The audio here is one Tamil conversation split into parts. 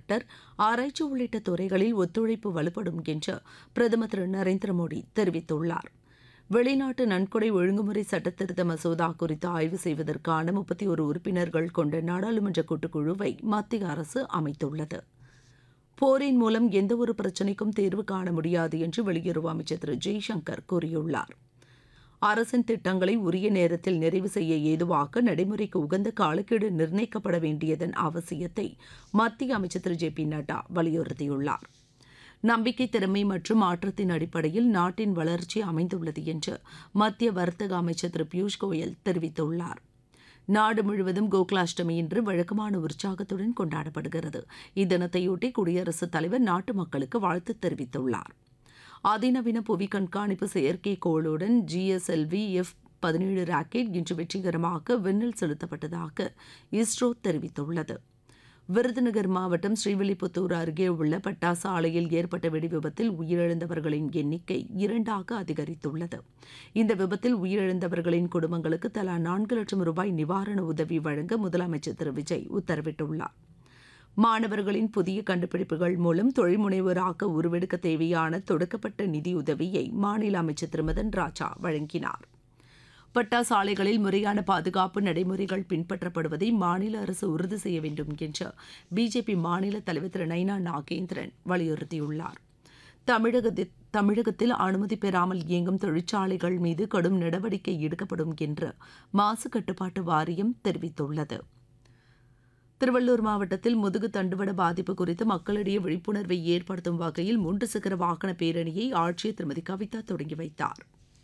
செமிகண்டக்டர், ஆராய்ச்சி உள்ளிட்ட துறைகளில் ஒத்துழைப்பு வலுப்படும் என்று பிரதமர் திரு நரேந்திர மோடி தெரிவித்துள்ளார். வெளிநாட்டு நன்கொடை ஒழுங்குமுறை சட்டத்திருத்த மசோதா குறித்து ஆய்வு செய்வதற்கான 31 உறுப்பினர்கள் கொண்ட நாடாளுமன்ற கூட்டுக்குழுவை மத்திய அரசு அமைத்துள்ளது. போரின் மூலம் எந்தவொரு பிரச்சினைக்கும் தீர்வு காண முடியாது என்று வெளியுறவு அமைச்சர் திரு ஜெய்சங்கர் கூறியுள்ளார். அரசின் திட்டங்களை உரிய நேரத்தில் நிறைவு செய்ய ஏதுவாக நடைமுறைக்கு உகந்த காலக்கெடு நிர்ணயிக்கப்பட வேண்டியதன் அவசியத்தை மத்திய அமைச்சர் திரு ஜே பி நட்டா வலியுறுத்தியுள்ளார். நம்பிக்கை, திறமை மற்றும் மாற்றத்தின் அடிப்படையில் நாட்டின் வளர்ச்சி அமைந்துள்ளது என்று மத்திய வர்த்தக அமைச்சர் திரு பியூஷ் கோயல் தெரிவித்துள்ளார். நாடு முழுவதும் கோகுலாஷ்டமி இன்று வழக்கமான உற்சாகத்துடன் கொண்டாடப்படுகிறது. இத்தினத்தையொட்டி குடியரசுத் தலைவர் நாட்டு மக்களுக்கு வாழ்த்து தெரிவித்துள்ளார். அதிநவீன புவி கண்காணிப்பு செயற்கைக்கோளுடன் GSLV F-17 ராக்கெட் இன்று வெற்றிகரமாக விண்ணில் செலுத்தப்பட்டதாக இஸ்ரோ தெரிவித்துள்ளது. விருதுநகர் மாவட்டம் ஸ்ரீவில்லிபுத்தூர் அருகே உள்ள பட்டாசு ஆலையில் ஏற்பட்ட வெடிவிபத்தில் உயிரிழந்தவர்களின் எண்ணிக்கை 2ஆக அதிகரித்துள்ளது. இந்த விபத்தில் உயிரிழந்தவர்களின் குடும்பங்களுக்கு தலா 4 லட்சம் ரூபாய் நிவாரண உதவி வழங்க முதலமைச்சர் திரு விஜய் உத்தரவிட்டுள்ளார். மாணவர்களின் புதிய கண்டுபிடிப்புகள் மூலம் தொழில் முனைவோராக உருவெடுக்க தேவையான தொடக்கப்பட்ட நிதியுதவியை மாநில அமைச்சர் திரு மதன் ராஜா வழங்கினார். பட்டாசு ஆலைகளில் முறையான பாதுகாப்பு நடைமுறைகள் பின்பற்றப்படுவதை மாநில அரசு உறுதி செய்ய வேண்டும் என்று பிஜேபி மாநில தலைவர் திரு நைனா நாகேந்திரன் வலியுறுத்தியுள்ளார். தமிழகத்தில் அனுமதி பெறாமல் இயங்கும் தொழிற்சாலைகள் மீது கடும் நடவடிக்கை எடுக்கப்படும் என்று மாசு கட்டுப்பாட்டு வாரியம் தெரிவித்துள்ளது. திருவள்ளூர் மாவட்டத்தில் முதுகு தண்டுவட பாதிப்பு குறித்து மக்களிடையே விழிப்புணர்வை ஏற்படுத்தும் வகையில் 3 சக்கர வாகன பேரணியை ஆட்சியர் திருமதி கவிதா தொடங்கி வைத்தார்.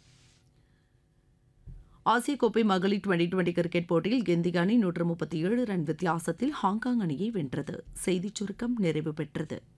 ஆசிய கோப்பை மகளிர் 2020 கிரிக்கெட் போட்டியில் இந்திய அணி 137 ரன் வித்தியாசத்தில் ஹாங்காங் அணியை வென்றது. செய்திச் சுருக்கம் நிறைவு பெற்றது.